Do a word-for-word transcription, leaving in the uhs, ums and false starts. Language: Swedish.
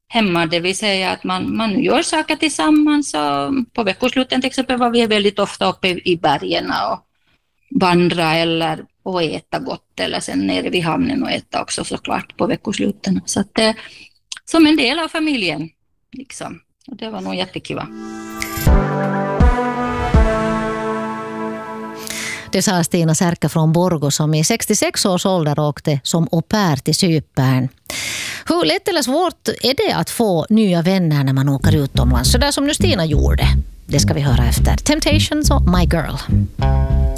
hemma, det vill säga att man, man gör saker tillsammans. Och på veckosluten till exempel var vi väldigt ofta uppe i bergen och vandra eller och äta gott, eller sen nere vid hamnen och äta också såklart på veckosluten. Så att det som en del av familjen liksom. Och det var nog jättekul. Det sa Stina Särka från Borgå som i sextiosex års ålder åkte som au pair till Cypern. Hur lätt eller svårt är det att få nya vänner när man åker utomlands? Så där som nu Stina gjorde. Det ska vi höra efter. Temptations och My Girl.